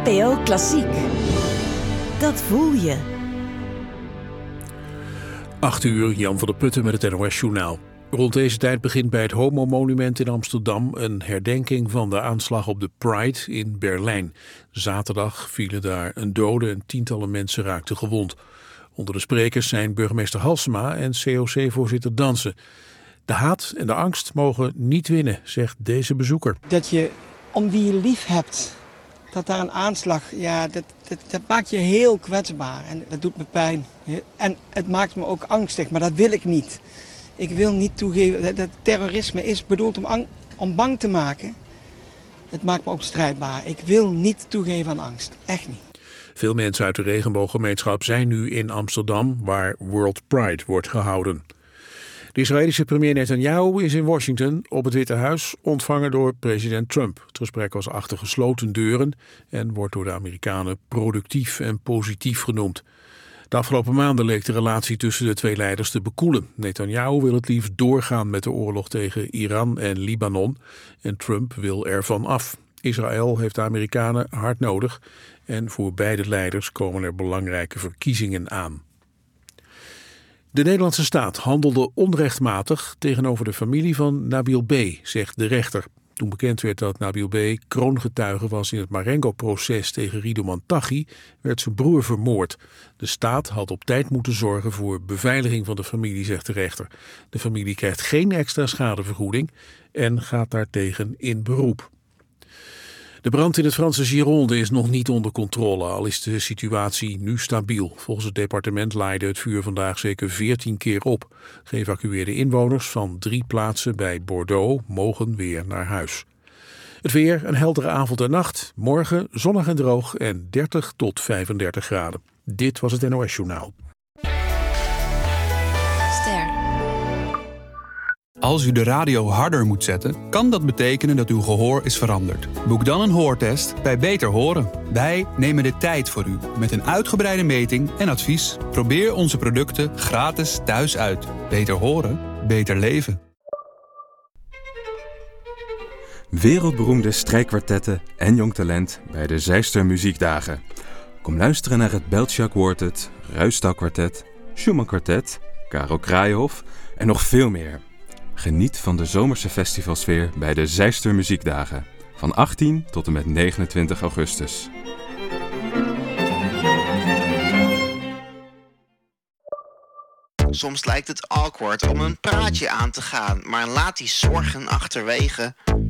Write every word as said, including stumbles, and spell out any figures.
N P O Klassiek. Dat voel je. acht uur, Jan van der Putten met het N O S-journaal. Rond deze tijd begint bij het Homo-monument in Amsterdam een herdenking van de aanslag op de Pride in Berlijn. Zaterdag vielen daar een dode en tientallen mensen raakten gewond. Onder de sprekers zijn burgemeester Halsema en C O C-voorzitter Dansen. De haat en de angst mogen niet winnen, zegt deze bezoeker. Dat je om wie je lief hebt, dat daar een aanslag, ja, dat, dat, dat maakt je heel kwetsbaar. En dat doet me pijn. En het maakt me ook angstig, maar dat wil ik niet. Ik wil niet toegeven dat terrorisme is bedoeld om, ang- om bang te maken. Het maakt me ook strijdbaar. Ik wil niet toegeven aan angst. Echt niet. Veel mensen uit de regenbooggemeenschap zijn nu in Amsterdam, waar World Pride wordt gehouden. De Israëlische premier Netanyahu is in Washington op het Witte Huis ontvangen door president Trump. Het gesprek was achter gesloten deuren en wordt door de Amerikanen productief en positief genoemd. De afgelopen maanden leek de relatie tussen de twee leiders te bekoelen. Netanyahu wil het liefst doorgaan met de oorlog tegen Iran en Libanon en Trump wil ervan af. Israël heeft de Amerikanen hard nodig en voor beide leiders komen er belangrijke verkiezingen aan. De Nederlandse staat handelde onrechtmatig tegenover de familie van Nabil B., zegt de rechter. Toen bekend werd dat Nabil B. kroongetuige was in het Marengo-proces tegen Ridouan Taghi, werd zijn broer vermoord. De staat had op tijd moeten zorgen voor beveiliging van de familie, zegt de rechter. De familie krijgt geen extra schadevergoeding en gaat daartegen in beroep. De brand in het Franse Gironde is nog niet onder controle, al is de situatie nu stabiel. Volgens het departement laaide het vuur vandaag zeker veertien keer op. Geëvacueerde inwoners van drie plaatsen bij Bordeaux mogen weer naar huis. Het weer, een heldere avond en nacht. Morgen zonnig en droog en dertig tot vijfendertig graden. Dit was het N O S-journaal. Als u de radio harder moet zetten, kan dat betekenen dat uw gehoor is veranderd. Boek dan een hoortest bij Beter Horen. Wij nemen de tijd voor u met een uitgebreide meting en advies. Probeer onze producten gratis thuis uit. Beter horen, beter leven. Wereldberoemde strijkkwartetten en jong talent bij de Zijster Muziekdagen. Kom luisteren naar het Beltja Quartet, Ruisdael Kwartet, Schumann Kwartet, Karel Kraaienhof en nog veel meer. Geniet van de zomerse festivalsfeer bij de Zijster Muziekdagen. Van achttien tot en met negenentwintig augustus. Soms lijkt het awkward om een praatje aan te gaan, maar laat die zorgen achterwege.